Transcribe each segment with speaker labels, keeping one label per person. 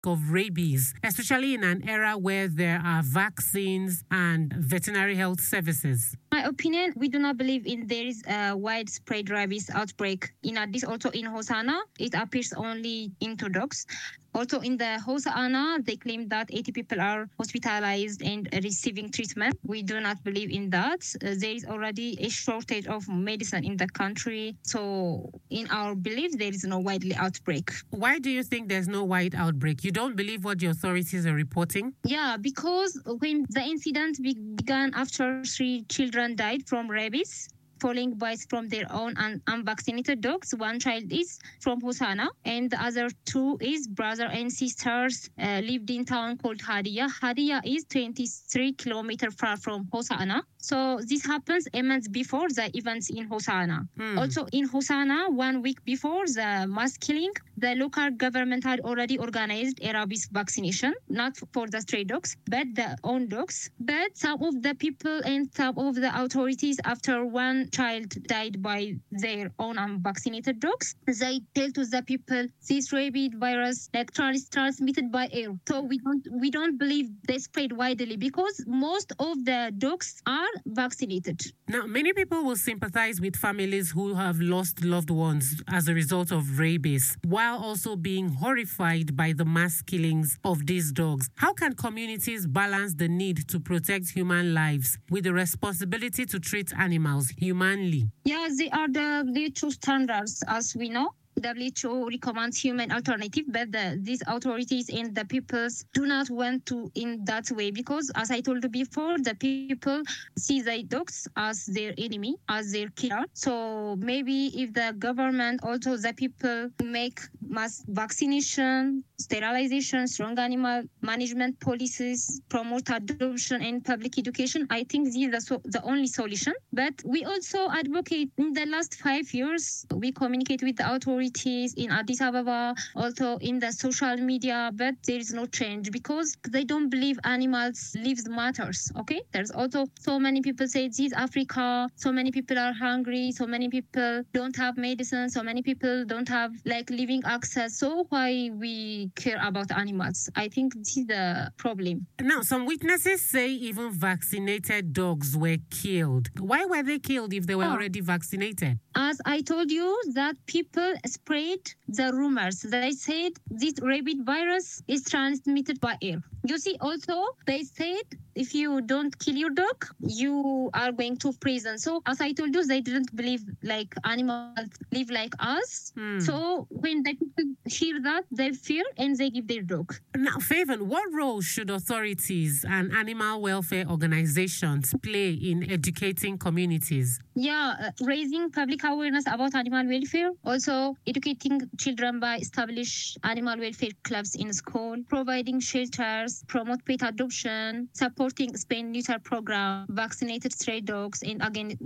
Speaker 1: of rabies, especially in an era where there are vaccines and veterinary health services?
Speaker 2: My opinion, we do not believe in there is a widespread rabies outbreak. In this also in Hosanna, it appears only in two dogs. Also in the Hosanna, they claim that 80 people are hospitalized and receiving treatment. We do not believe in that. There is already a shortage of medicine in the country. So in our belief, there is no widely outbreak.
Speaker 1: Why do you think there's no wide outbreak? You don't believe what the authorities are reporting?
Speaker 2: Yeah, because when the incident began after 3 children died from rabies, following bites from their own unvaccinated dogs. One child is from Hosanna, and the other 2 is brother and sisters lived in town called Hadia. Hadia is 23 kilometers far from Hosanna. So this happens a month before the events in Hosanna. Also in Hosanna, 1 week before the mass killing, the local government had already organized a rabies vaccination, not for the stray dogs, but the own dogs. But some of the people and some of the authorities, after one child died by their own unvaccinated dogs, they tell to the people this rabies virus transmitted by air. So we don't believe they spread widely because most of the dogs are vaccinated.
Speaker 1: Now, many people will sympathize with families who have lost loved ones as a result of rabies, while also being horrified by the mass killings of these dogs. How can communities balance the need to protect human lives with the responsibility to treat animals humanely?
Speaker 2: Yeah, they are the WHO standards, as we know. WHO recommends human alternative, but these authorities and the peoples do not want to in that way because, as I told you before, the people see the dogs as their enemy, as their killer. So maybe if the government, also the people, make mass vaccination, sterilization, strong animal management policies, promote adoption and public education, I think this is the only solution. But we also advocate in the last 5 years, we communicate with the authorities in Addis Ababa, also in the social media, but there is no change because they don't believe animals' lives matters. Okay, there's also so many people say this is Africa, so many people are hungry, so many people don't have medicine, so many people don't have living access. So why we care about animals? I think this is the problem.
Speaker 1: Now, some witnesses say even vaccinated dogs were killed. Why were they killed if they were already vaccinated?
Speaker 2: As I told you, that people spread the rumors. They said this rabies virus is transmitted by air. You see, also, they said if you don't kill your dog, you are going to prison. So, as I told you, they didn't believe animals live like us. So, when the people hear that, they fear and they give their dog.
Speaker 1: Now, Faven, what role should authorities and animal welfare organizations play in educating communities?
Speaker 2: Yeah, raising public awareness about animal welfare, also educating children by establish animal welfare clubs in school, providing shelters, promote pet adoption, supporting spay neuter program, vaccinated stray dogs, and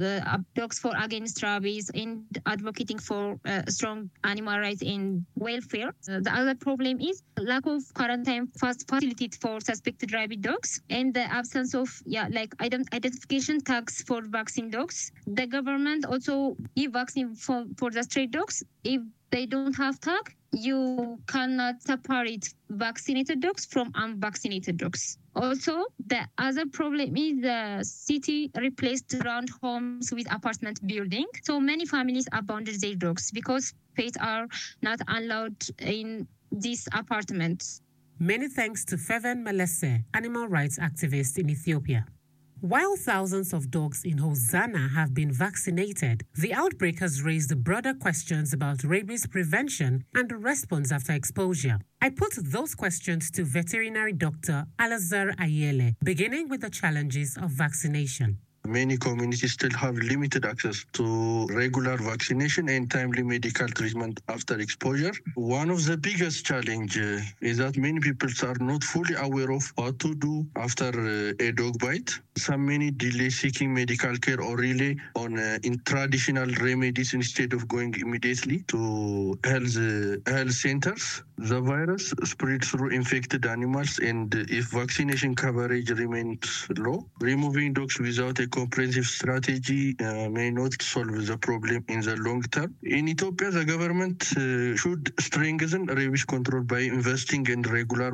Speaker 2: dogs for against rabies, and advocating for strong animal rights and welfare. The other problem is lack of quarantine facilities for suspected rabies dogs and the absence of identification tags for vaccine dogs. The government also give vaccine for the stray dogs. If they don't have tag, you cannot separate vaccinated dogs from unvaccinated dogs. Also, the other problem is the city replaced round homes with apartment building. So many families abandoned their dogs because pets are not allowed in these apartments.
Speaker 1: Many thanks to Feven Melese, animal rights activist in Ethiopia. While thousands of dogs in Hosanna have been vaccinated, the outbreak has raised broader questions about rabies prevention and response after exposure. I put those questions to veterinary doctor Alazar Ayele, beginning with the challenges of vaccination.
Speaker 3: Many communities still have limited access to regular vaccination and timely medical treatment after exposure. One of the biggest challenges is that many people are not fully aware of what to do after a dog bite. Many delay seeking medical care or rely on in traditional remedies instead of going immediately to health centers. The virus spreads through infected animals, and if vaccination coverage remains low, removing dogs without a comprehensive strategy may not solve the problem in the long term. In Ethiopia, the government should strengthen rabies control by investing in regular